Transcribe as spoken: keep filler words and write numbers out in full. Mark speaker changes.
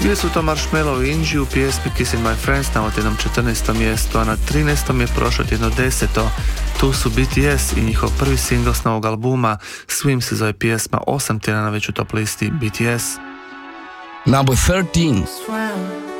Speaker 1: Bili su to Marshmello i Inji u pjesmi Kissing My Friends na otjednom četrnaestom mjestu, a na trinaestom je prošlo tjedno deseto. Tu su B T S i njihov prvi singl s novog albuma Swim se zove pjesma, osam tjedana već u top listi B T S.
Speaker 2: Number thirteen.